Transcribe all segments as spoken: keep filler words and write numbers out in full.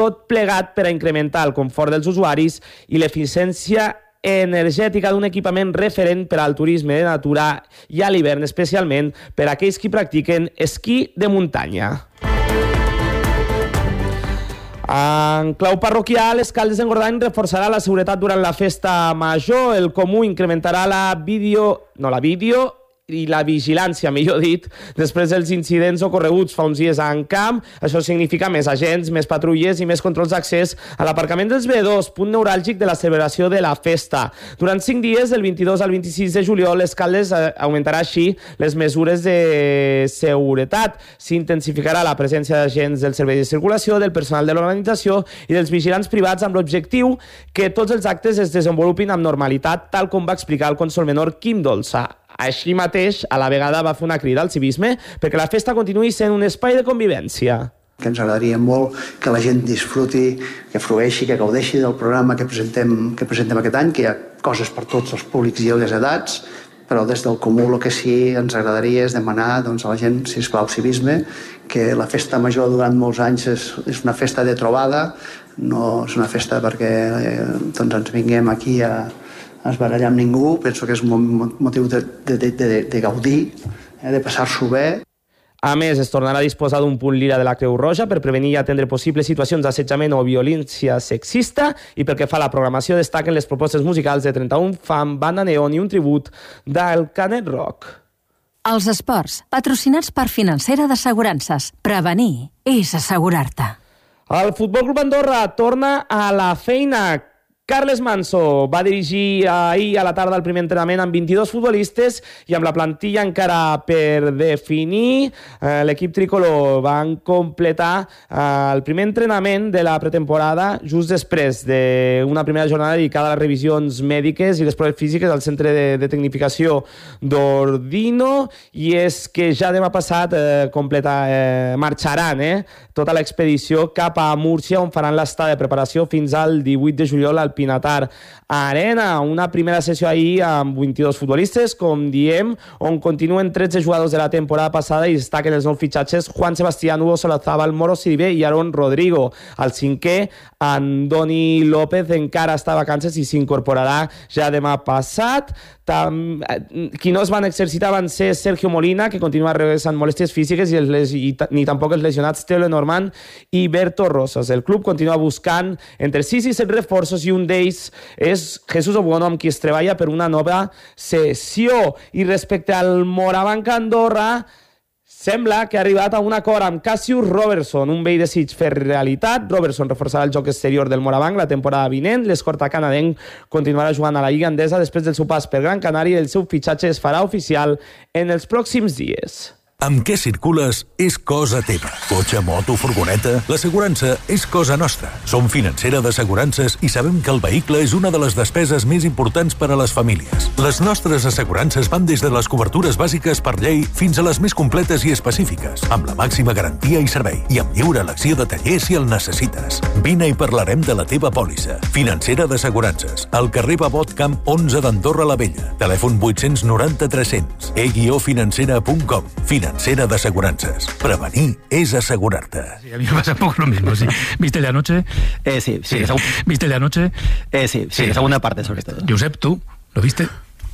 tot plegat per a incrementar el confort dels usuaris i l'eficiència energètica d'un equipament referent per al turisme de natura i a l'hivern, especialment per a aquells que practiquen esquí de muntanya. En clau parroquial, Escaldes d'Engordany reforçarà la seguretat durant la festa major. El Comú incrementarà la vídeo... no, la vídeo... i la vigilància, millor dit, després dels incidents ocorreguts fa uns dies a Encamp. Això significa més agents, més patrulles i més controls d'accés a l'aparcament dels veedors, punt neuràlgic de la celebració de la festa. Durant cinc dies, del vint-i-dos al vint-i-sis de juliol, Escaldes augmentarà així les mesures de seguretat. S'intensificarà la presència d'agents del servei de circulació, del personal de l'organització i dels vigilants privats amb l'objectiu que tots els actes es desenvolupin amb normalitat, tal com va explicar el consol menor Quim Dolça. Així mateix, a la vegada va fer una crida al civisme perquè la festa continuï sent un espai de convivència. Que ens agradaria molt que la gent disfruti, que frueixi, que gaudeixi del programa que presentem, que presentem aquest any, que hi ha coses per tots els públics i les edats, però des del Comú el que sí ens agradaria és demanar doncs, a la gent, sisplau, civisme, que la festa major durant molts anys és, és una festa de trobada, no és una festa perquè eh, doncs ens vinguem aquí a es barallar amb ningú. Penso que és un motiu de, de, de, de, de gaudir, eh, de passar-s'ho bé. A més, es tornarà a disposar d'un punt lila de la Creu Roja per prevenir i atendre possibles situacions d'assetjament o violència sexista, i pel que fa a la programació destaquen les propostes musicals de trenta-un Fam, Banda Neon i un tribut del Canet Rock. Els esports, patrocinats per Financera d'Assegurances. Prevenir és assegurar-te. El Futbol Club Andorra torna a la feina. Carles Manso va dirigir ahir a la tarda el primer entrenament amb vint-i-dos futbolistes i amb la plantilla encara per definir. Eh, l'equip tricolor van completar eh, el primer entrenament de la pretemporada just després d'una primera jornada dedicada a les revisions mèdiques i les proves físiques al centre de, de tecnificació d'Ordino, i és que ja demà passat eh, completa, eh, marxaran eh, tota l'expedició cap a Múrcia, on faran l'estada de preparació fins al divuit de juliol al Pinatar Arena. Una primera sessió ahir amb vint-i-dos futbolistes, com diem, on continuen tretze jugadors de la temporada passada i destaquen els nous fitxatges Juan Sebastián, Hugo Solazábal, Moro Siribé i Aaron Rodrigo. El cinquè, Andoni López, encara està a vacances i s'incorporarà ja demà passat. Tam... Qui no es van exercitar van ser Sergio Molina, que continua regressant molèsties físiques, i, les, i ni tampoc els lesionats Teo Lenormand i Berto Rosas. El club continua buscant entre sis i set reforços i un d'ells és Jesús Obuono, amb qui es treballa per una nova sessió. I respecte al Morabanc Andorra, sembla que ha arribat a un acord amb Cassius Robertson, un vell desig fer realitat. Robertson reforçarà el joc exterior del Morabanc la temporada vinent. L'escorta canadenc continuarà jugant a la Lliga Endesa després del seu pas per Gran Canària, i el seu fitxatge es farà oficial en els pròxims dies. Amb què circules és cosa teva. Cotxe, moto, furgoneta... L'assegurança és cosa nostra. Som Financera d'Assegurances i sabem que el vehicle és una de les despeses més importants per a les famílies. Les nostres assegurances van des de les cobertures bàsiques per llei fins a les més completes i específiques, amb la màxima garantia i servei, i amb lliure elecció de taller si el necessites. Vine i parlarem de la teva pòlissa. Financera d'Assegurances, al carrer Babot Camp onze d'Andorra la Vella. Telèfon vuit noranta tres-cents. e guió financera punt com. Financera d'Assegurances. Prevenir és asegurar-te. Sí, a mí me pasa un poco lo mismo. Sí. ¿Viste el de anoche? Eh, sí, sí. sí. ¿Viste el de anoche? Eh, sí, sí, sí. La segunda parte sobre todo. Josep, ¿tú lo viste?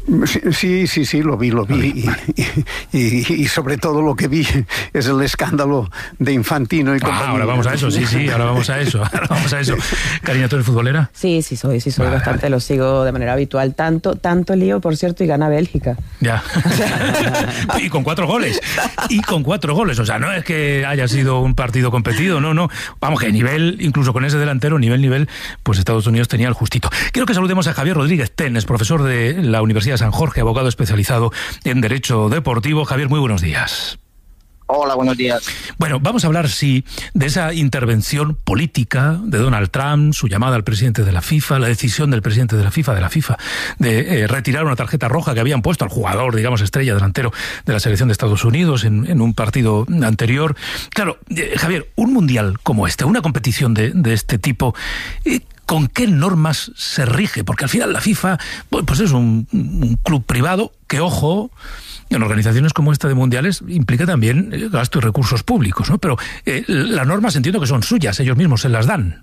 Sí, sí, sí, lo vi, lo vi. Y, y, y, y sobre todo lo que vi es el escándalo de Infantino y compañía. Ah, ahora vamos a eso, sí, sí, ahora vamos a eso. Ahora vamos a eso. Karina, ¿tú eres futbolera? Sí, sí soy, sí soy vale, bastante, vale. Lo sigo de manera habitual. Tanto, tanto lío, por cierto, y gana Bélgica. Ya. Y con cuatro goles. Y con cuatro goles. O sea, no es que haya sido un partido competido, no, no. Vamos, que nivel, incluso con ese delantero, nivel, nivel, pues Estados Unidos tenía el justito. Quiero que saludemos a Javier Rodríguez Tenes, profesor de la Universidad de San Jorge, abogado especializado en Derecho Deportivo. Javier, muy buenos días. Hola, buenos días. Bueno, vamos a hablar, sí, de esa intervención política de Donald Trump, su llamada al presidente de la FIFA, la decisión del presidente de la FIFA, de la FIFA, de eh, retirar una tarjeta roja que habían puesto al jugador, digamos, estrella delantero de la selección de Estados Unidos en, en un partido anterior. Claro, eh, Javier, un mundial como este, una competición de, de este tipo, eh, ¿con qué normas se rige? Porque al final la FIFA pues es un, un club privado que, ojo, en organizaciones como esta de mundiales implica también gasto y recursos públicos, ¿no? Pero eh, las normas entiendo que son suyas, ellos mismos se las dan.